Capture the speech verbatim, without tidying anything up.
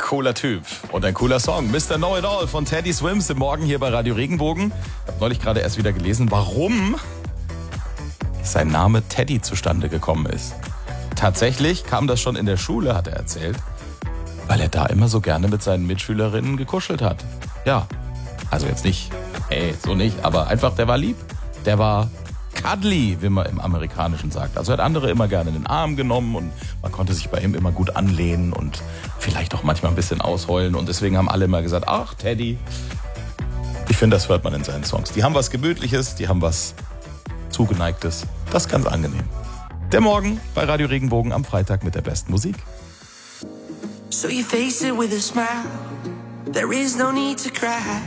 Cooler Typ und ein cooler Song. Mister Know-It-All von Teddy Swims im Morgen hier bei Radio Regenbogen. Ich habe neulich gerade erst wieder gelesen, warum sein Name Teddy zustande gekommen ist. Tatsächlich kam das schon in der Schule, hat er erzählt, weil er da immer so gerne mit seinen Mitschülerinnen gekuschelt hat. Ja, also jetzt nicht, ey, so nicht, aber einfach, der war lieb. Der war cuddly, wie man im Amerikanischen sagt. Also er hat andere immer gerne in den Arm genommen und man konnte sich bei ihm immer gut anlehnen und vielleicht auch manchmal ein bisschen ausheulen. Und deswegen haben alle immer gesagt, ach, Teddy. Ich finde, das hört man in seinen Songs. Die haben was Gemütliches, die haben was Zugeneigtes. Das ist ganz angenehm. Der Morgen bei Radio Regenbogen am Freitag mit der besten Musik. So you face it with a smile. There is no need to cry.